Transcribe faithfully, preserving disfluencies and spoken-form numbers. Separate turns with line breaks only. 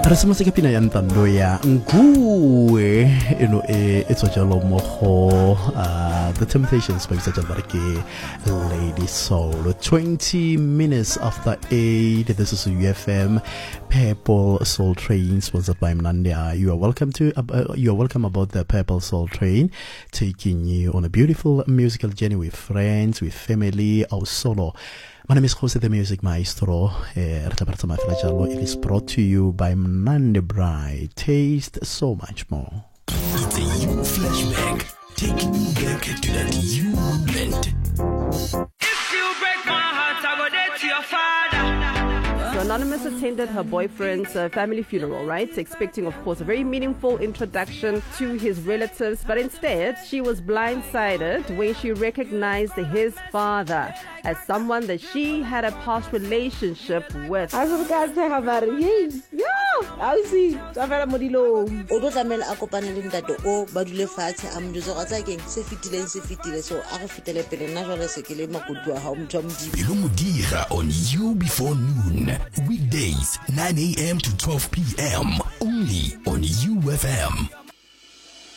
Resimo se ka pina ya ntando ya nguwe eno e etswa jalo mo go uh, The Temptations ba bitsa jalo ke Lady Soul. Twenty minutes after eight, this is U F M Purple Soul Train, sponsored by Mnandia. You are welcome to uh, you are welcome about the Purple Soul Train, taking you on a beautiful musical journey with friends, with family, or solo. My name is Jose the Music Maestro. It is brought to you by Mnandi Bright. Taste so much more.
It's a you flashback, taking you back to that you moment.
If you break my heart, I go dead to your father.
So Anonymous attended her boyfriend's uh, family funeral, right? Expecting, of course, a very meaningful introduction to his relatives. But instead, she was blindsided when she recognized his father as someone that she had a past relationship with.
I was going to say, how about it? Yeah, I see. I'm very modilo.
Odo tlamela a kopane le ntate o ba dule fatshe a mjotso ga tsa keng se fitileng se fitile so a re fitele pele nna jwale se ke le makudu a ha o motho mdi
Pelo modira on You Before Noon, weekdays nine a m to twelve p m only on U F M.